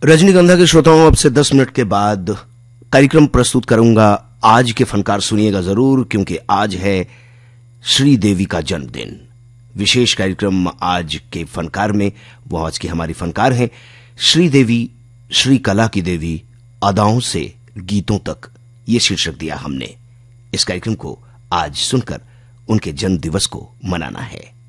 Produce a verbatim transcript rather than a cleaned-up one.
रजनीगंधा के श्रोताओं, अब से दस मिनट के बाद कार्यक्रम प्रस्तुत करूंगा। आज के फनकार सुनिएगा जरूर, क्योंकि आज है श्रीदेवी का जन्मदिन। विशेष कार्यक्रम आज के फनकार में वो आज की हमारी फनकार हैं श्रीदेवी, श्री कला की देवी, अदाओं से गीतों तक, ये शीर्षक दिया हमने। इस कार्यक्रम को आज सुनकर उनके जन्म दिवस को मनाना है।